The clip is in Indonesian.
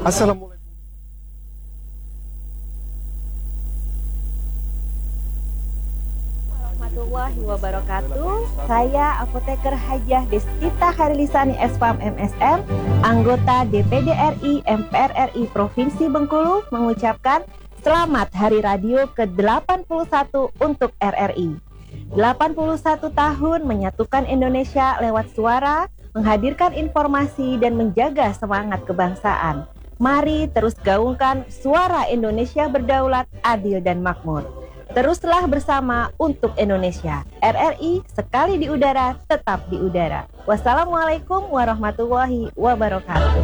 Assalamualaikum. Warahmatullahi wabarakatuh. Saya Apoteker Hajah Destita Harilisani SPAM MSM, anggota DPD RI MPR RI Provinsi Bengkulu mengucapkan selamat Hari Radio ke-81 untuk RRI. 81 tahun menyatukan Indonesia lewat suara, menghadirkan informasi dan menjaga semangat kebangsaan. Mari terus gaungkan suara Indonesia berdaulat, adil dan makmur. Teruslah bersama untuk Indonesia. RRI sekali di udara, tetap di udara. Wassalamualaikum warahmatullahi wabarakatuh.